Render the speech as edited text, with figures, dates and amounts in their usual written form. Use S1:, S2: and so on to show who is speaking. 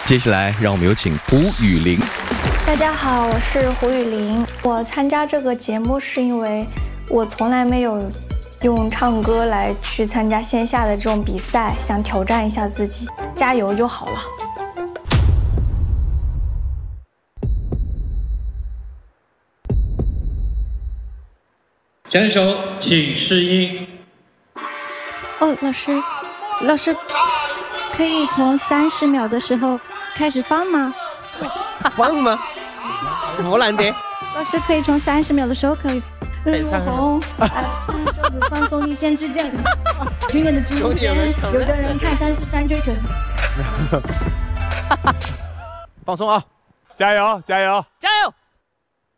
S1: 接下来，让我们有请胡雨林。
S2: 大家好，我是胡雨林。我参加这个节目是因为我从来没有用唱歌来去参加线下的这种比赛，想挑战一下自己，加油就好了。
S3: 选手请试音。
S4: 哦，老师，可以从30秒的时候开始放吗？
S5: 放吗？不难得。
S4: 老师可以从30秒的时候可以。日红，手指放松立线之间，军人的之间，有的人看山追着。
S6: 放松啊！加油！
S5: 加油！